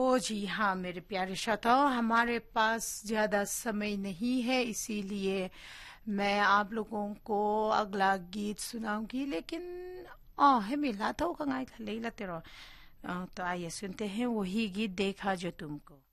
जी हाँ मेरे प्यारे श्रोता, हमारे पास ज़्यादा समय नहीं है, इसीलिए मैं आप लोगों को अगला गीत सुनाऊंगी। लेकिन है मिला तो कंगाई था ले लाते रहो। तो आइए सुनते हैं वही गीत, देखा जो तुमको।